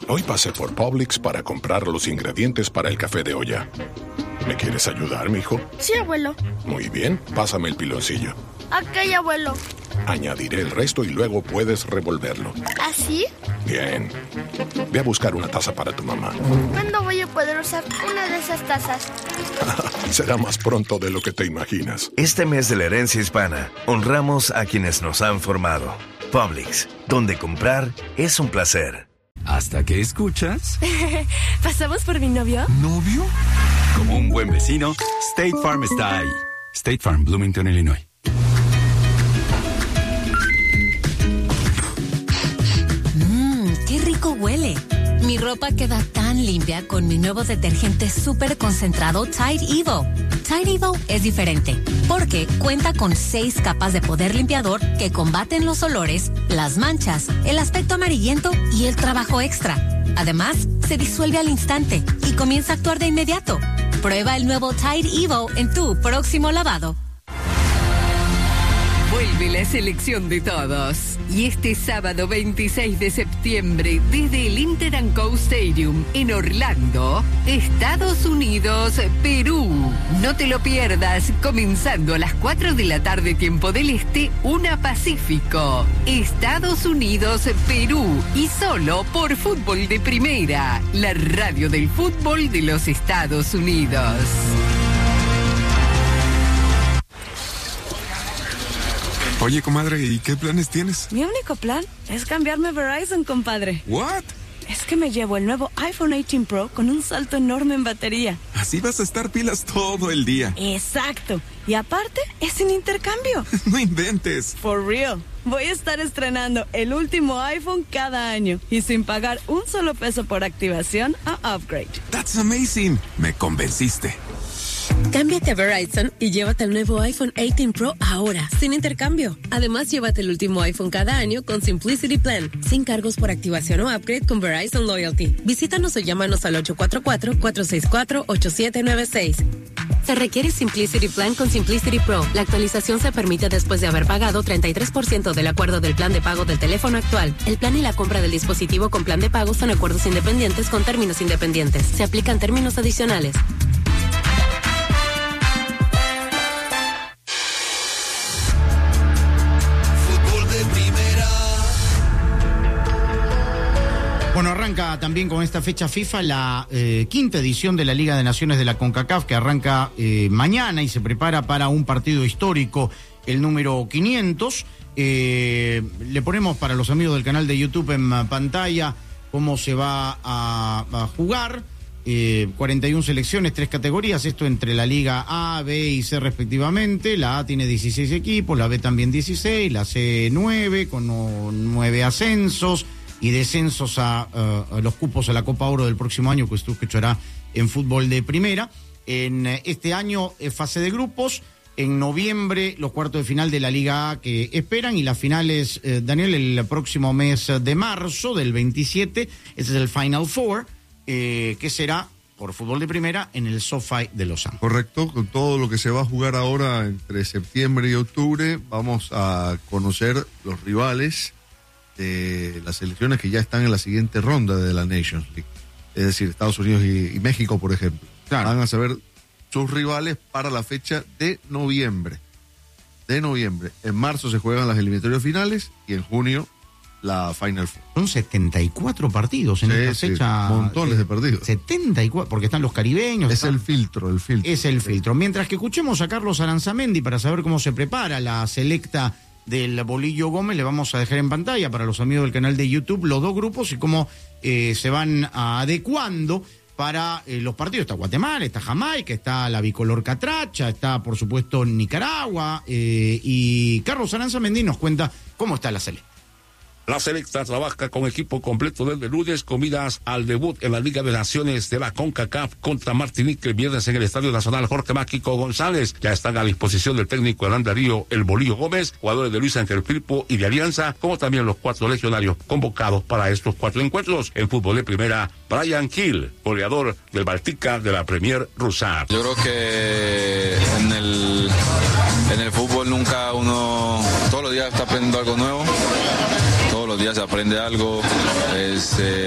Hoy pasé por Publix para comprar los ingredientes para el café de olla. ¿Me quieres ayudar, mijo? Sí, abuelo. Muy bien, pásame el piloncillo. Ok, abuelo. Añadiré el resto y luego puedes revolverlo. ¿Así? Bien. Ve a buscar una taza para tu mamá. ¿Cuándo voy a poder usar una de esas tazas? Será más pronto de lo que te imaginas. Este mes de la herencia hispana, honramos a quienes nos han formado. Publix, donde comprar es un placer. ¿Hasta que escuchas? ¿Pasamos por mi novio? ¿Novio? Como un buen vecino, State Farm está ahí. State Farm, Bloomington, Illinois. ¡Qué rico huele! Mi ropa queda tan limpia con mi nuevo detergente súper concentrado Tide Evo. Tide Evo es diferente porque cuenta con 6 capas de poder limpiador que combaten los olores, las manchas, el aspecto amarillento y el trabajo extra. Además, se disuelve al instante y comienza a actuar de inmediato. Prueba el nuevo Tide Evo en tu próximo lavado. Vuelve la selección de todos. Y este sábado 26 de septiembre, desde el Inter & Co Stadium en Orlando, Estados Unidos, Perú. No te lo pierdas, comenzando a las 4 de la tarde, tiempo del Este, 1 Pacífico. Estados Unidos, Perú. Y solo por Fútbol de Primera, la radio del fútbol de los Estados Unidos. Oye, comadre, ¿y qué planes tienes? Mi único plan es cambiarme a Verizon, compadre. ¿What? Es que me llevo el nuevo iPhone 18 Pro con un salto enorme en batería. Así vas a estar pilas todo el día. Exacto. Y aparte, es sin intercambio. No inventes. For real. Voy a estar estrenando el último iPhone cada año y sin pagar un solo peso por activación o upgrade. That's amazing. Me convenciste. Cámbiate a Verizon y llévate el nuevo iPhone 18 Pro ahora, sin intercambio. Además, llévate el último iPhone cada año con Simplicity Plan, sin cargos por activación o upgrade con Verizon Loyalty. Visítanos o llámanos al 844-464-8796. Se requiere Simplicity Plan con Simplicity Pro. La actualización se permite después de haber pagado 33% del acuerdo del plan de pago del teléfono actual. El plan y la compra del dispositivo con plan de pago son acuerdos independientes con términos independientes. Se aplican términos adicionales. Bueno, arranca también con esta fecha FIFA la quinta edición de la Liga de Naciones de la CONCACAF, que arranca mañana y se prepara para un partido histórico, el número 500. Le ponemos para los amigos del canal de YouTube en pantalla cómo se va a jugar. 41 selecciones, 3 categorías, esto entre la Liga A, B y C respectivamente. La A tiene 16 equipos, la B también 16, la C 9, con 9 ascensos y descensos a los cupos a la Copa Oro del próximo año, que hará en fútbol de primera. En este año fase de grupos, en noviembre los cuartos de final de la Liga A que esperan, y las finales, Daniel, el próximo mes de marzo, del 27, ese es el Final Four, que será por fútbol de primera en el SoFi de Los Ángeles. Correcto, con todo lo que se va a jugar ahora entre septiembre y octubre, vamos a conocer los rivales de las selecciones que ya están en la siguiente ronda de la Nations League, es decir, Estados Unidos y México, por ejemplo. Claro. Van a saber sus rivales para la fecha de noviembre. En marzo se juegan las eliminatorias finales y en junio la Final Four. Son 74 partidos en esta fecha. Montones de partidos. 74, porque están los caribeños. Es el filtro. Es el filtro. Mientras que escuchemos a Carlos Aranzamendi para saber cómo se prepara la selecta del Bolillo Gómez, le vamos a dejar en pantalla para los amigos del canal de YouTube los dos grupos y cómo se van adecuando para los partidos. Está Guatemala, está Jamaica, está la bicolor catracha, está por supuesto Nicaragua, y Carlos Aranzamendi nos cuenta cómo está la selecta. La selecta trabaja con equipo completo desde lunes, comidas al debut en la Liga de Naciones de la CONCACAF contra Martinique el viernes en el Estadio Nacional Jorge Máquico González. Ya están a disposición del técnico Hernán Darío El Bolillo Gómez, jugadores de Luis Ángel Firpo y de Alianza, como también los 4 legionarios convocados para estos 4 encuentros. En fútbol de primera, Brian Hill, goleador del Baltica de la Premier rusa. Yo creo que en el fútbol nunca uno, todos los días está aprendiendo algo nuevo. Todos los días se aprende algo,